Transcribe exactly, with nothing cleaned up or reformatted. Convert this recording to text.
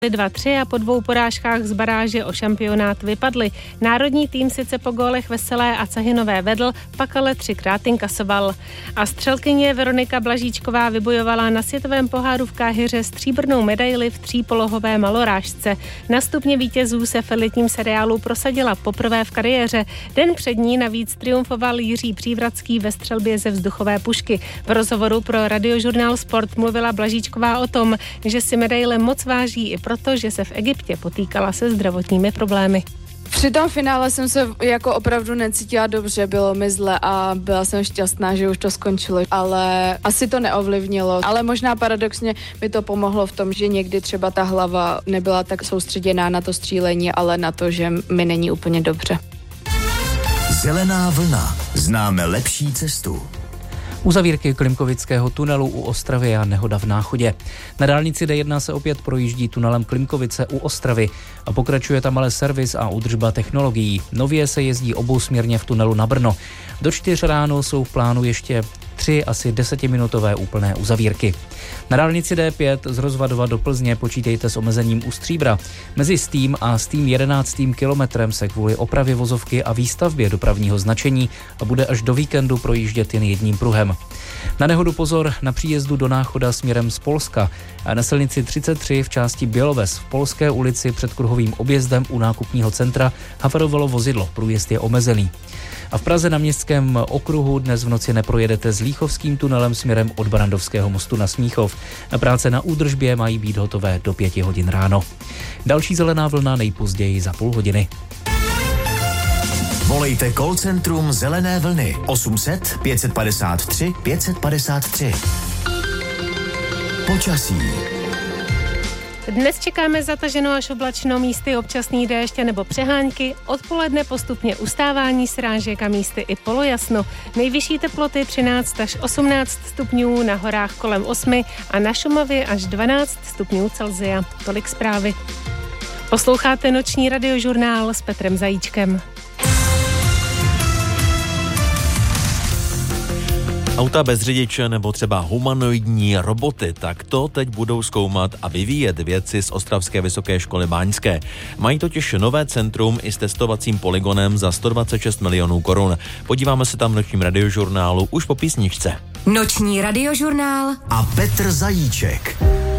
dva tři a po dvou porážkách z baráže o šampionát vypadli. Národní tým sice po gólech Veselé a Cahinové vedl, pak ale třikrát inkasoval. A střelkyně Veronika Blažíčková vybojovala na světovém poháru v Káhiře stříbrnou medaili v třípolohové malorážce. Na stupně vítězů se v elitním seriálu prosadila poprvé v kariéře. Den před ní navíc triumfoval Jiří Přívratský ve střelbě ze vzduchové pušky. V rozhovoru pro Radiožurnál Sport mluvila Blažíčková o tom, že si medaile moc váží i proto, že se v Egyptě potýkala se zdravotními problémy. Při tom finále jsem se jako opravdu necítila dobře, bylo mi zle a byla jsem šťastná, že už to skončilo, ale asi to neovlivnilo. Ale možná paradoxně mi to pomohlo v tom, že někdy třeba ta hlava nebyla tak soustředěná na to střílení, ale na to, že mi není úplně dobře. Zelená vlna. Známe lepší cestu. Uzavírky Klimkovického tunelu u Ostravy a nehoda v Náchodě. Na dálnici D jedna se opět projíždí tunelem Klimkovice u Ostravy a pokračuje tam ale servis a údržba technologií. Nově se jezdí obousměrně v tunelu na Brno. Do čtyř ráno jsou v plánu ještě tři asi desetiminutové úplné uzavírky. Na dálnici D pět z Rozvadova do Plzně počítejte s omezením u Stříbra. Mezi Stým a Stým jedenáctým kilometrem se kvůli opravě vozovky a výstavbě dopravního značení a bude až do víkendu projíždět jen jedním pruhem. Na nehodu pozor na příjezdu do Náchoda směrem z Polska. A na silnici třicet tři v části Běloves v Polské ulici před kruhovým objezdem u nákupního centra haverovalo vozidlo, průjezd je omezený. A v Praze na Městském okruhu dnes v noci neprojedete s Líchovským tunelem směrem od Barandovského mostu na Smíchov. Práce na údržbě mají být hotové do pěti hodin ráno. Další zelená vlna nejpozději za půl hodiny. Volejte call centrum Zelené vlny osm set pět padesát tři pět padesát tři. Počasí. Dnes čekáme zataženo až oblačno, místy občasný déšť nebo přehánky, odpoledne postupně ustávání srážek a místy i polojasno. Nejvyšší teploty třináct až osmnáct stupňů, na horách kolem osmi a na Šumavě až dvanáct stupňů Celsia. Tolik zprávy. Posloucháte noční radiožurnál s Petrem Zajíčkem. Auta bez řidiče nebo třeba humanoidní roboty, tak to teď budou zkoumat a vyvíjet vědci z Ostravské vysoké školy báňské. Mají totiž nové centrum i s testovacím polygonem za sto dvacet šest milionů korun. Podíváme se tam v nočním radiožurnálu už po písničce. Noční radiožurnál a Petr Zajíček.